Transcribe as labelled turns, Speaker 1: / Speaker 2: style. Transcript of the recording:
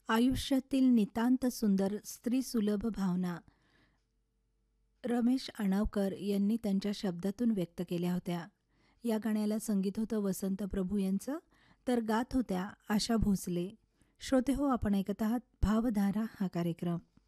Speaker 1: आयुष्यातील नितांत सुंदर स्त्रीसुलभ भावना रमेश अणावकर यांनी त्यांच्या शब्दातून व्यक्त केल्या होत्या. या गाण्याला संगीत होतं वसंत प्रभू यांचं, तर गात होत्या आशा भोसले. श्रोते हो, आपण ऐकत आहात भावधारा हा कार्यक्रम.